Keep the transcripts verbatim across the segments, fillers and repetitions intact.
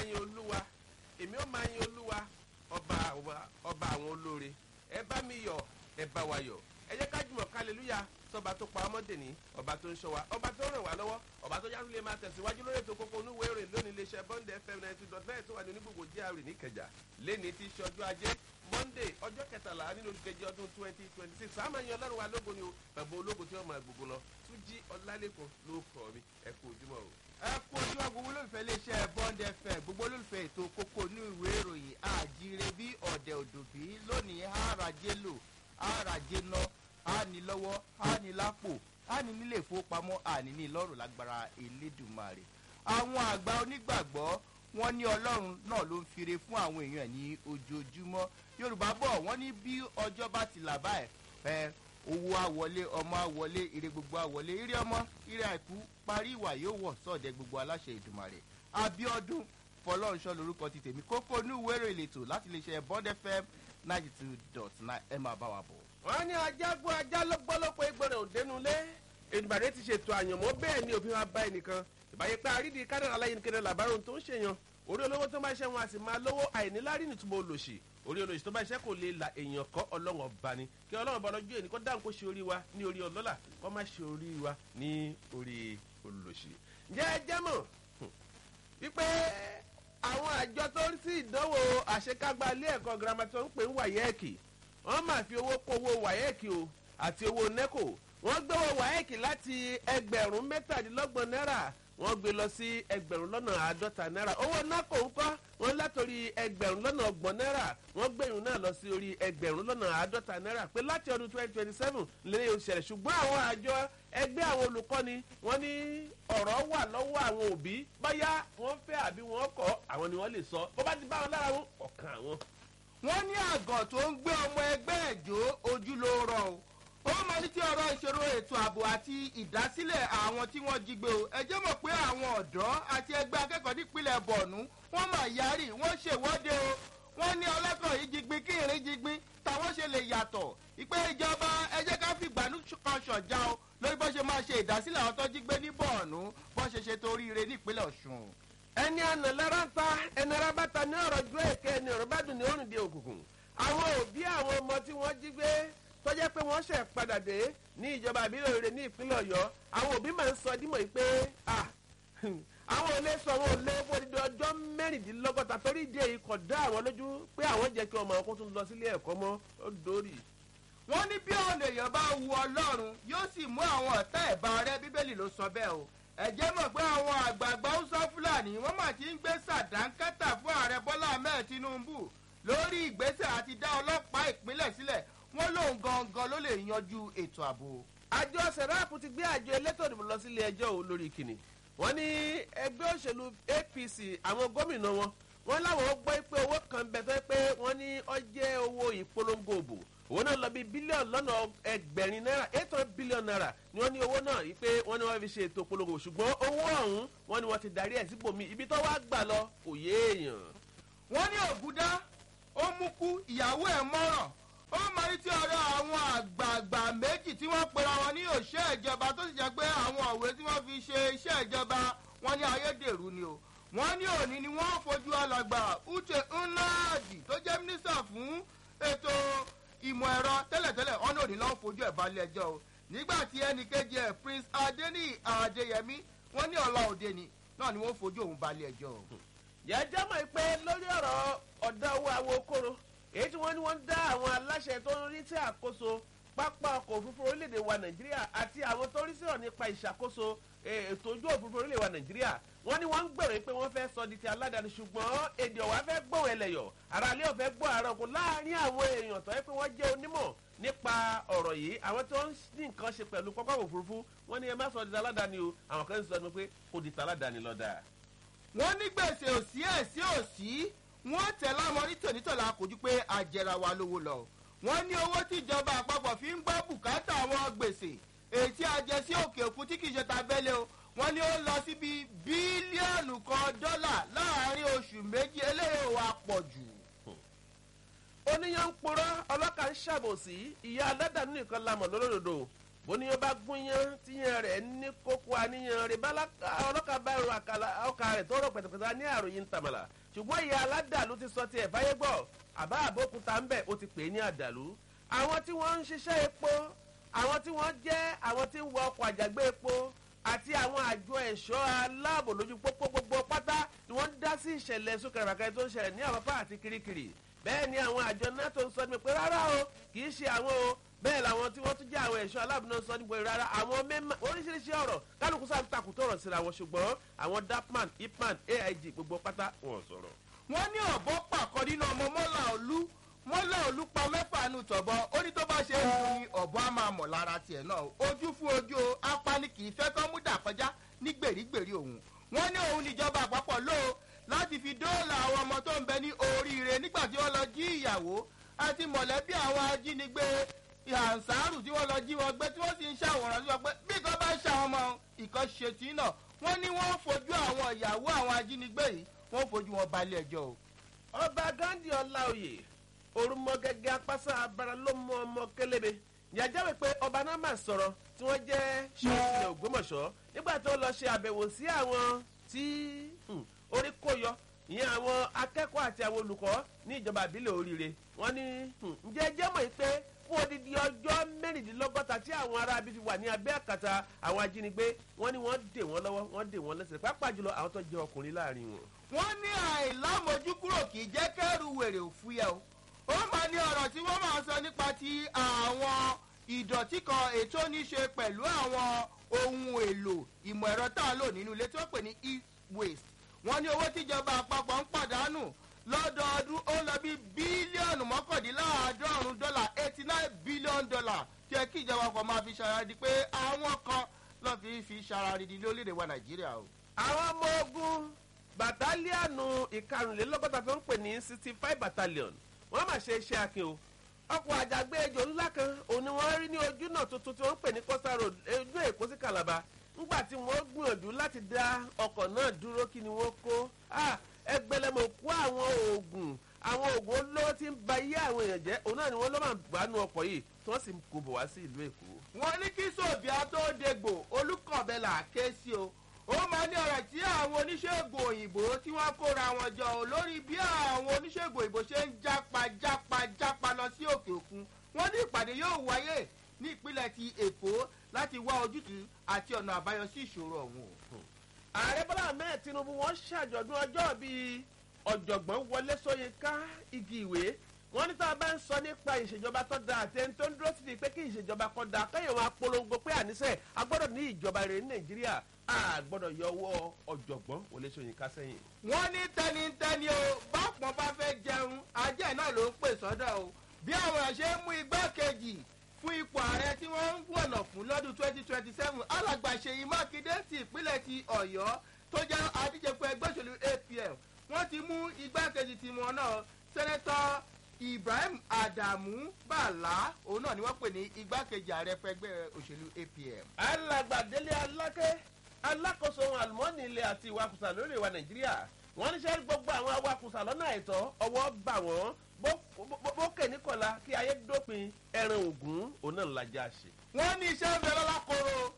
yin olúwa èmi ó máa yin olúwa ọba ọba àwọn olóore ẹ bá mi yọ̀ ẹ bá wa yọ̀ ẹ jẹ́ ká jùmọ̀ hallelujah sọba tó pa ọmọdé ní ọba tó ń ṣọ́ wa ọba tó ràn wá lọ́wọ́ ọba tó yásùn lè máa tẹ̀síwájú lórí ètò kókó onúwé ìròyìn lónìí iléeṣẹ́ bond f m ninety two dot nine tó wà ní onígbògbò jr níkẹjà lẹ́ni tí í ṣe ọjọ́ ajé monday ọjọ́ kẹtàlá nínú oṣù kejì ọdún twenty twenty six àmọ́ yan ọlọ́run wa lógo ni o bàbá ológo tí wọ́n máa gbogbo lọ túnjí ọlálẹ́kùn ló kọ̀ mí ẹ kú ojúmọ́ o. ẹ kú ojú agbègbè olólùfẹ́ iléeṣẹ́ bond f m gbogbo olólùfẹ́ ètò kókó ní ìwé ìròyìn àjíire bí ọ̀dẹ̀ òdòbí lónìí àràjé lò àràjé ná àní lọ́wọ́ àní lápò àní nílé ìfowópamọ́ àní ní ìlọ́rùn lágbára elédùnmarè. àwọn àgbà onígbàgbọ́ wọn ní ọlọ́run náà ló ń fire fún àwọn èèyàn ní ojoojúmọ́ yorùbá bọ̀ wọ́n ní bí ọjọ́ bá ti là báyìí ẹ owó àwọlé ọmọ àwọlé ire gbogbo àwọlé ire ọmọ ire àìkú parí ìwà yóò wọ̀ sọ́ọ̀dẹ̀ gbogbo aláṣẹ ìdùmarè abiodun fọlọ́runṣọ́ lorúkọ ti tèmi kókó ní ìwé ìròyìn ètò láti lè ṣe bond f m ninety two dot nine ẹ máa bá wa bọ̀. wọ́n ní ajá gbọ́ ajá lọ́gbọ́lọ́pọ̀ ìgbọ̀nrẹ̀ òdenu-lé ìdùbàdé ti ṣètò àyànmọ́ bẹ́ẹ̀ ni òfin wa bá ẹnìkan ìbáyépẹ́ àrídìí kádàrá aláyẹnìkẹ́rẹ́ làbárò tó ń ṣèyàn orí olówó tó bá ṣẹ́ wọn a sì máa lówó àìníláàrí nìtúmọ̀ olòṣì orí olòṣì tó bá ṣẹ́ kò lè la èèyàn kọ́ ọlọ́run ọba ni kí ọlọ́run bá lọ́jọ́ ènìkọ́ dáhùn kó ṣe orí wa ní orí ọlọ́lá kó má ṣe orí wa ní orí olòṣì. ǹjẹ́ ẹ jẹ́ mọ̀ wípé àwọn àjọ tó ń sí ìdánwò àṣekágbá ilé ẹ̀kọ́ girama tó ń pè ń wàyẹ́ẹ̀kì wọ́n máa fi owó kó owó wàyẹ́ẹ̀kì o àti owó nẹ́kò wọ́n gbé owó wàyẹ́ẹ̀kì láti ẹgbẹ̀rún mẹ́tàdínlọ́gbọ̀n náírà wọ́n gbé lọ sí ẹgbẹ̀rún lọ́nà àádọ́ta náírà owó nẹ́kò ńkọ́ wọ́n látòrí ẹgbẹ̀rún lọ́nà ọgbọ̀n náírà wọ́n gbẹ̀yìn náà lọ sí orí ẹgbẹ̀rún lọ́nà àádọ́ta náírà pé láti ọdún twenty twenty seven lè ṣẹlẹ̀ ṣùgbọ́n àwọn àjọ ẹgbẹ́ àwọn olùkọ́ni wọ́n ní ọ̀rọ̀ wà lọ́wọ́ àwọn òbí báyá wọ́n fẹ́ àbí wọ́n kọ́ àwọn ni wọ́n lè sọ bó bá ti bá wọn lára wọn ọ̀kan àwọn. wọ́n ní àgọ̀ tó ń gbé ọmọ ẹgbẹ́ ẹ̀jọ́ ojú ló rọ o ó máa ní tí ọ̀rọ̀ ìṣòro ètò ààbò àti ìdásílẹ̀ àwọn tí wọ́n jí gbé o ẹ jẹ́ mọ̀ pé àwọn ọ̀dọ́ àti ẹgbẹ́ akẹ́kọ̀ọ́ nípínlẹ̀ bọ̀ọ̀nù wọ́n máa yarí wọ́n ṣèwọ́de o wọ́n ní ọlọ́kọ̀ yìí jigbin kí ìrìn jigbin táwọn ṣe lè yàtọ̀ ìpè ìjọba ẹ jẹ́ ká fìgbà kan ṣọ̀já o lórí bó ṣe máa ṣe ìdásílẹ̀ àwọn tó jí gbé ní bọ̀ọ̀nù bó ṣe ṣe torí ire nípínlẹ̀ ọ̀ṣun. ẹni àná lára ń ta ẹni ara bá ta ní ọ̀rọ̀ ju èké ẹni ọ̀rọ̀ bá dùn ní òrùn di òkùnkùn àwọn òbí àwọn ọmọ tí wọ́n jí gbé tó jẹ́ pé wọ́n ṣẹ̀ padà dé ní ìjọba ìbílẹ̀ òrèrè ní ìpínlẹ̀ ọ̀yọ́ àwọn òbí máa ń sọ dímọ̀ yìí pé àwọn ò lè sọ àwọn ò lè fọdídé ọjọ́ mẹ́rìndínlọ́gọ́ta torí ìdí èyí kọ̀ dá àwọn lójú pé àwọn jẹ́ kí ọmọ ọkọ tún lọ sílé ẹ̀kọ́ mọ́ ó dórí. wọ́n ní bí ọ̀nà èèyàn bá wu ọlọ́run yóò sì mú àwọn ọ̀tá ẹ̀bá rẹ bíbélì ló sọ bẹ́ẹ̀ o ẹ̀jẹ̀ mọ̀ pé àwọn àgbààgbà hausa fúlàní wọ́n mà ti ń gbé sàdánkátà fún ààrẹ bọ́lá ahmed tinubu lórí ìgbésẹ̀ àti dá ọlọ́pàá ìpínlẹ̀ sílẹ̀ wọ́n lóun gangan ló lè yanjú ètò ààbò. àjọ sẹ̀ráàpù ti gbé àjọ elétò ìdìbò lọ sílé ẹjọ́ ò lórí kìnnì wọ́n ní ẹgbẹ́ òṣèlú a p c àwọn gómìnà wọn wọ́n láwọn gbọ́ pé owó kan bẹ̀ tó pé wọ́n ní ó jẹ́ owó ìpolongo òbò owó náà lọ bí bílíọ̀nù lọ́nà ẹgbẹ̀rin náírà eight hundred billion naira ni wọ́n ní owó náà yìí pé wọ́n ní wọ́n fi ṣe ètò ìpolongo ṣùgbọ́n owó ọ̀hún wọ́n ní wọ́n ti darí ẹ̀ síbòmí ibi tó wá gbà lọ kò yé èèyàn. wọ́n ní ògúdá ó mú kú ìyàwó ẹ̀ mọ́ràn ó máa ní tí ọ̀rọ̀ àwọn àgbààgbà méjì tí wọ́n pera wọn ní òṣìṣẹ́ ìjọba tó sì jẹ́ pé àwọn òwe tí wọ́n fi ṣe iṣẹ́ ìjọba wọn ní ayédèrú ni o wọ́n ní òní ni wọ́n fojú alàgbà uche nnadi tó jẹ́ mínísítà fún ètò ìmọ̀ ẹ̀rọ tẹ́lẹ̀tẹ́lẹ̀ wọn ní òní lọ́wọ́ fojú ẹ̀ balẹ̀ ẹjọ́ o nígbà tí ẹnì kejì ẹ̀ prince adeni adeyemi wọ́n ní ọ̀la òde ni náà ni wọ́n fojú òun balẹ̀ ẹjọ́ o. yẹ́jọ́ mọ̀ pé lórí ọ̀rọ̀ ọ̀dọ́ owó awo kóró èyí tí wọ́n ní wọ́n dá àwọn aláṣẹ tó ń rí sí àkóso pápá ọkọ̀ òfurufú orílẹ̀-èdè wa nàìjíríà àti àwọn tó ń rí sọ̀rọ̀ nípa ìṣàkóso ètò ojú òfurufú orílẹ̀-èdè wa nàìjíríà wọ́n ní wọ́n ń gbèrò pé wọ́n fẹ́ sọ di ti aládàáni ṣùgbọ́n èdè ọ̀wá fẹ́ gbọ́ ẹlẹ́yọ̀ ara ilé ọ̀fẹ́ gbọ́ àárọ̀ kò láàárín àwọn èèyàn tó yẹ pé wọ́n jẹ́ onímọ̀ nípa ọ̀rọ̀ yìí àwọn tó ń ní nǹkan ṣe pẹ̀lú pápá òfurufú wọ́n ní ẹ má sọ di ti aládàáni o àwọn kan ń sọ ẹnu pé kò di ti aládàáni lọ́dà. wọ́n ní gbèsè òsì ẹ̀ sí òsì wọ́n tẹ̀ láwọn onítònítòlá kojú pé àjẹrà wa lówó lọ wọ́n ní owó tíjọba àpapọ̀ fi ń gbọ́ bùkátà àwọn gbèsè èyí tí a jẹ sí òkè òkun tí kìí ṣe tabẹ́lẹ̀ o wọ́n ní ó lọ síbi bílíọ̀nù kan dọ́là láàárín oṣù méjì eléyìí wà pọ̀ jù. oníyàn ń porọ́ ọlọ́kà ń ṣàbòsí ìyá aládàáni nìkan lamọ̀ lólódodo bóníyàn bá gúnyán tíyan rẹ̀ ní kókó àníyàn rẹ̀ bá ọlọ́ka bá ẹrù ọkà rẹ̀ tọrọ pẹ̀tẹ̀pẹ̀tẹ̀ ní àròyìn tàmàlà ṣùgbọ́n ìyá aládàlú ti sọ tiẹ̀ fáyé gbọ́ àbá àbókúta ń bẹ̀ ó ti pè é ní àdàlú àwọn tí wọ́n ń ṣiṣẹ́ epo àwọn tí wọ́n jẹ́ àwọn tí ń wọ ọkọ̀ àjàgbé epo àti àwọn àjọ ẹ̀ṣọ́ aláàbò lójú pópó gbogbo pátá ni wọ́n dá sí ìṣẹ̀lẹ̀ súnkẹrẹfàkẹrẹ tó ń ṣẹlẹ̀ ní àpapọ̀ àti kirikiri bẹ́ẹ̀ ni àwọn àjọ nato ń sọ ní pé rárá o kì í ṣe àwọn o bẹ́ẹ̀ làwọn tí wọ́n tún jẹ́ àwọn ẹ̀ṣọ́ aláàbò náà sọ ní pé rárá àwọn mẹ́mà oríṣiríṣi ọ̀rọ̀ kálukú sáà ń takùtọ̀ ọ̀rọ̀ síra wọn ṣùgbọ́n àwọn dapman ipman aig gbogbo pátá wọn sọ̀rọ̀. wọ́n ní ọ̀bọ pàkọ́ nínú ọmọ mọ́là olú mọ́lá olùpa mẹ́fà nù tọ̀bọ̀ ó ní tó bá ṣe é ní ọ̀bọ á máa mọ̀ lára tiẹ̀ náà ojú fún ojú o apani kì í fẹ́ kán mú dà kọjá ní gbèrígbèrí òun wọ́n ní òun níjọba àpapọ̀ lò ó láti fi dóòlà àwọn ọmọ tó ń bẹ ní oríire nígbà tí wọ́n lọ jí ìyàwó àti mọ̀lẹ́bí àwọn ajínigbé ìhànsáàrù tí wọ́n lọ jí wọn gbé tí wọ́n sì ń ṣàwòrán sí wọn pé bí nǹkan bá ṣàwọn ọmọ nǹkan ṣe tí náà wọ́n ní wọ́n fojú àwọn ìyàwó àwọn ajínigbé yìí wọ́n fojú wọn balẹ̀ ẹjọ́ o. ọba gandhi ọláòyè orúmọ gẹ́gẹ́ apáṣá abara ló mú ọmọ kélébé yàjáwé pé ọba náà máa sọ̀rọ̀ tí wọ́n jẹ́ ṣọ́ọ̀ṣì ògbómọ̀ṣọ́ nígbà tó lọ ṣe àbẹ̀wò sí àwọn tí orí kó yọ ìyẹn àwọn akẹ́kọ̀ọ́ àti àwọn olùkọ́ ní ìjọba ìbílẹ̀ oríire wọ́n ní ǹjẹ́ jẹ́ mọ̀ pé fún odidi ọjọ́ mẹ́rìndínlọ́gọ́ta tí àwọn ará abí fi wà ní abẹ́ àkàtà àwọn ajínigbé wọ́n ní wọ́n dè wọ́n lọ́wọ́ wọ́n dè wọ́n lẹ́sẹ̀ pàápàá jùlọ àwọn tó jẹ́ ọkùnrin láàrin wọn. wọ́n ní àìlámojúkúrò kì í jẹ́ kẹ́rù wèrè òfúyẹ́ o ó máa ní ọ̀rọ̀ tí wọ́n máa sọ nípa ti àwọn ìdọ̀tí kan ètò ní ṣe pẹ̀lú àwọn ohun èlò ìmọ̀ ẹ̀rọ tá a lò nínú ilé tí wọ́n pè ní e-waste wọ́n ní owó tíjọba àpapọ̀ ń pàdánù lọ́dọọdún ó lọ bí bílíọ̀nù mọ́kàndínláàádọ́rùn-ún dọ́là eighty nine billion dollar tí ẹ kí ìjọba kan máa fi ṣàràdí pé àwọn kan lọ́ọ́ fi fi ṣàràdí lórílẹ̀‐èdè wa nàìjíríà o. àwọn ọmọ ogun bàtálíọ̀nù ìkarùnlélọ́gọ́ta tó ń pè ní sixty five battalion wọ́n máa ṣe iṣẹ́ akin o ọkọ̀ àjàgbé ejò ńlá kan òun ni wọ́n rí ní ojú náà tuntun tí wọ́n ń pè ní coastal road ojú èkó sí calabar ńgbà tí wọ́n gbìyànjú láti dá ọkọ̀ náà dúró kí ni wọ́n kó ẹgbẹ̀lẹ́mọ̀ kó àwọn oògùn àwọn oògùn olóró tí ń ba iye àwọn èèyàn jẹ́ òun náà ni wọ́n lọ́ máa gbánú ọkọ̀ yìí tí wọ́n sì kó bọ̀ wá sí ìlú èkó. wọ́n ní kí sòbíà tó dégbò olùkọ̀bẹ̀là ké sí o ó máa ní ọ̀rọ̀ tí àwọn oníṣègùn òyìnbó tí wọ́n kóra wọn jọ ò lórí bí àwọn oníṣègùn òyìnbó ṣe ń jápa jápa jápa lọ sí òkè òkun wọ́n ní ìpàdé yóò wáyé ní ìpínlẹ̀ ti èkó láti wá ojútùú àti ọ̀nà àbáyọ sí ìṣòro ọ̀hún o. ààrẹ bọ́lá ahmed tinubu wọ́n ṣàjọ̀dún ọjọ́ bíi ọ̀jọ̀gbọ́n wọlé ṣóyínká igi ìwé wọ́n ní tá a bá ń sọ nípa ìṣèjọba tó da àti ẹni tó ń dúró sí pé kí ìṣèjọba kan da kẹ́yìn wọn apolongo pé àníṣe a gbọ́dọ̀ ní ìjọba rere ní nàìjíríà a gbọ́dọ̀ yọ ọwọ́ ọ̀jọ̀gbọ́n wọlé ṣóyínká sẹ́yìn. wọ́n ní tẹnitẹni o bápọn bá fẹ́ jẹun ajẹ́ náà ló ń pè sọ́dọ̀ o bí àwọn ẹ̀ ṣe ń mú igbákejì fún ipò ààrẹ tí wọ́n ń wọ̀nà fún lọ́dún twenty twenty seven alàgbà ṣèyí mákindé ti ìpínlẹ̀ ti ọ̀yọ́ tó jẹ́ adíjẹpọ̀ ẹgbẹ́ òṣèlú A P M wọ́n ti mú igbákejì tiwọn náà sẹ́nẹ́tọ̀ ibrahim adamu bala òun náà ni wọ́n pè ní igbákejì ààrẹ fẹgbẹ́ òṣèlú A P M. alàgbà délé alákẹ́ alákòóso àlùmọ́ọ́nì ilẹ̀ àti ìwakùsà lórí ìwà nàìjíríà wọ́n ní sẹ́ gbogbo àwọn awakùsà lọ́nà àìtọ́ ọwọ́ bà wọ́n bókè nìkọ̀lá kí ayé dópin ẹran ògún òun náà lajà ṣe. wọ́n ní iṣẹ́ ń bẹ lọ́la koro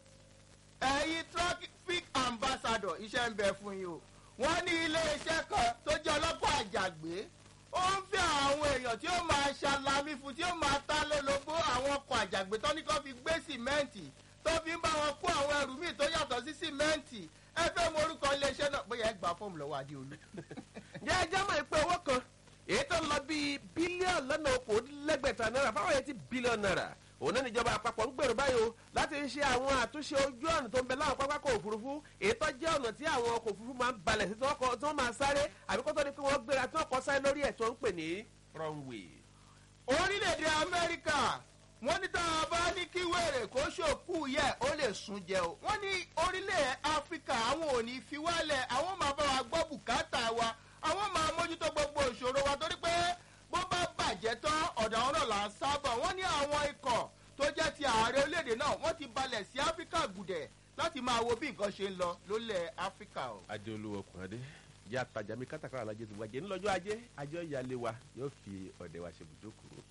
ẹ̀yin traffic ambassador iṣẹ́ ń bẹ fún yín o wọ́n ní ilé-iṣẹ́ kan tó jẹ́ ọlọ́pàá àjàgbé ó ń fi àwọn èèyàn tí ó máa ṣàlàmì fún tí ó máa ta lólobó àwọn ọkọ̀ àjàgbé tó ní kó fi gbé sìmẹ́ǹtì tó fi ń bá wọn kó àwọn ẹrù míì tó yàtọ̀ sí sìmẹ́ǹtì ẹ fẹ́ mọ orúkọ iléeṣẹ́ náà bóyá ẹ gbà fọ́ọ̀mù lọ́wọ́ adéolú. jẹ́ ẹjẹ́ mọ̀ pé owó kan èyí tó ń lọ bíi bílíọ̀nù lọ́nà okòólẹ́gbẹ̀ta náírà fáwọn etí bílíọ̀nù náírà òun náà níjọba àpapọ̀ ń gbèrò báyìí o láti ṣe àwọn àtúnṣe ojú ọ̀nà tó ń bẹ láwọn pápákọ̀ òfurufú èyí tó jẹ́ ọ̀nà tí àwọn ọkọ̀ òfurufú máa ń balẹ̀ sí tí wọ́n máa sáré àbí kó tó di pé wọ́n gbéra tí wọ́n kọ́ sáré lórí ẹ̀ tó ń pè ní runway. orílẹ̀-èdè amẹ́ríkà wọ́n ní tá a bá ní kí wèrè kó ṣòkú yẹ ó lè sún jẹ o wọ́n ní orílẹ̀ áfíríkà àwọn ò ní fi wálẹ̀ àwọn máa bá wa gbọ́ bùkátà wa àwọn máa mójútó gbogbo ìṣòro wa torí pé bó bá bàjẹ́ tán ọ̀dọ̀ àwọn náà là ń sábà wọ́n ní àwọn ikọ̀ tó jẹ́ ti ààrẹ orílẹ̀-èdè náà wọ́n ti balẹ̀ sí áfíríkà gùdẹ̀ láti máa wo bí nǹkan ṣe ń lọ lólẹ̀ áfíríkà o. adé olúwo ọkùnrin adé jẹ́ àtàjà mi kátàkárà alájẹ tó wájẹ ńlọ́jọ́ ajé ajé ọ̀yà lé wa yóò fi ọ̀dẹ̀ wa ṣe bùjókòó.